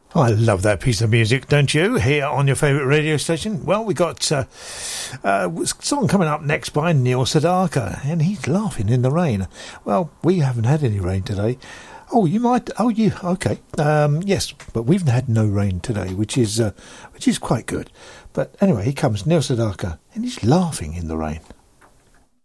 I love that piece of music, don't you? Here on your favourite radio station. Well, we got a song coming up next by Neil Sedaka, and he's laughing in the rain. Well, we haven't had any rain today. Oh, you might. Oh, you okay? Yes, but we've had no rain today, which is quite good. But anyway, here comes Neil Sedaka, and he's laughing in the rain.